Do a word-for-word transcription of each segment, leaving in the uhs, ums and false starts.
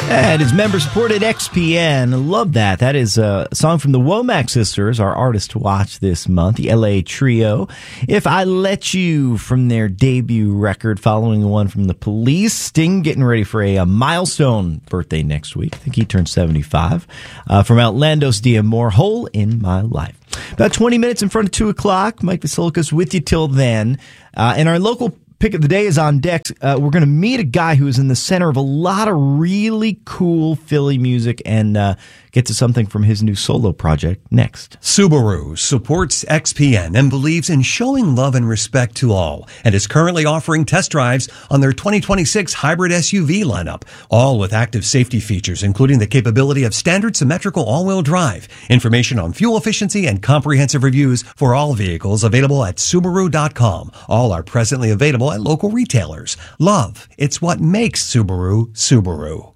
And it's member-supported X P N. I love that. That is a song from the Womack Sisters, our artist to watch this month, the L A Trio. If I Let You, from their debut record, following the one from the Police. Sting getting ready for a, a milestone birthday next week. I think he turned seventy-five. Uh, from Outlandos D'Amour, Hole in My Life. About twenty minutes in front of two o'clock. Mike Vasilikos with you till then. Uh, and our local pick of the day is on deck. Uh, we're going to meet a guy who is in the center of a lot of really cool Philly music and uh, get to something from his new solo project next. Subaru supports X P N and believes in showing love and respect to all, and is currently offering test drives on their twenty twenty-six hybrid S U V lineup, all with active safety features, including the capability of standard symmetrical all-wheel drive. Information on fuel efficiency and comprehensive reviews for all vehicles available at Subaru dot com. All are presently available at local retailers. Love, it's what makes Subaru, Subaru.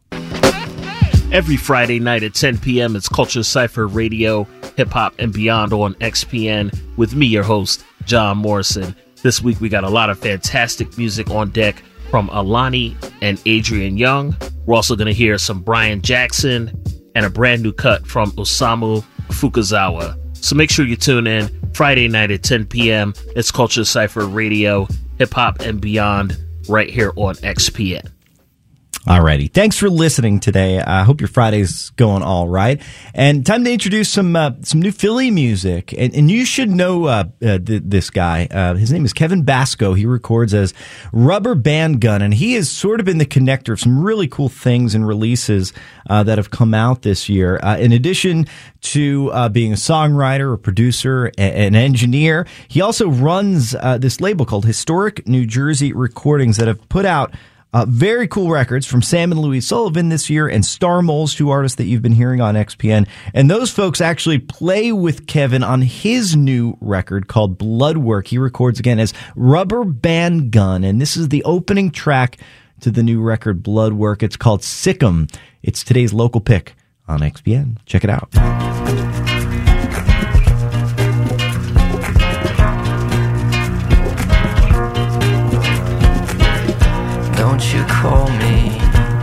Every Friday night at ten p.m. it's Culture Cypher Radio, Hip Hop and Beyond on X P N with me, your host, John Morrison. This week we got a lot of fantastic music on deck from Alani and Adrian Young. We're also going to hear some Brian Jackson and a brand new cut from Osamu Fukuzawa. So make sure you tune in Friday night at ten p.m. It's Culture Cypher Radio, Hip Hop and Beyond, right here on X P N. Alrighty. Thanks for listening today. I hope your Friday's going all right. And time to introduce some uh, some new Philly music. And, and you should know uh, uh, th- this guy. Uh, his name is Kevin Basco. He records as Rubber Band Gun, and he has sort of been the connector of some really cool things and releases uh, that have come out this year. Uh, in addition to uh, being a songwriter, a producer, a- an engineer, he also runs uh, this label called Historic New Jersey Recordings that have put out Uh, very cool records from Sam and Louise Sullivan this year and Star Moles, two artists that you've been hearing on X P N. And those folks actually play with Kevin on his new record called Bloodwork. He records again as Rubber Band Gun. And this is the opening track to the new record Bloodwork. It's called Sick'em. It's today's local pick on X P N. Check it out.